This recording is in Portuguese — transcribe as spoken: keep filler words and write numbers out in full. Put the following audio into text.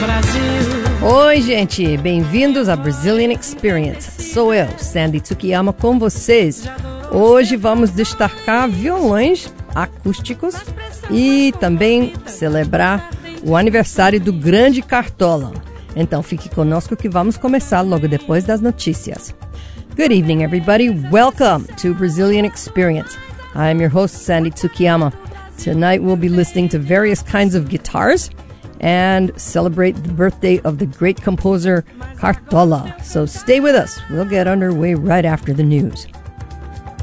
Oi, gente, bem-vindos à Brazilian Experience. Sou eu, Sandy Tsukiyama, com vocês. Hoje vamos destacar violões acústicos e também celebrar o aniversário do grande Cartola. Então fique conosco que vamos começar logo depois das notícias. Good evening, everybody. Welcome to Brazilian Experience. I am your host, Sandy Tsukiyama. Tonight we'll be listening to various kinds of guitars and celebrate the birthday of the great composer Cartola. So stay with us. We'll get underway right after the news.